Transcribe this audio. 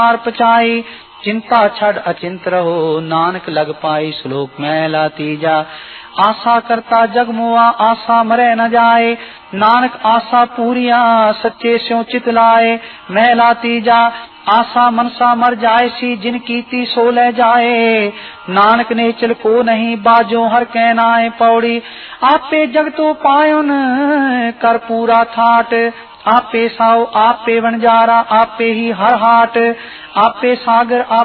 मार पचाई, चिंता छड़ अचिंत रहो, नानक लग पाई। श्लोक महला तीजा। आशा करता जग मोआ, आशा मरे न जाए, नानक आशा पूरिया, सच्चे स्यों चित लाए। महला तीजा। आशा मनसा मर जाए सी, जिन कीती सो ले जाए, नानक ने चल को नहीं, बाजो हर कहनाए। पौड़ी। आपे जग तो पायुन, कर पूरा ठाट, आपे साओ आपे वनजारा, आपे ही हर हाट, आपे सागर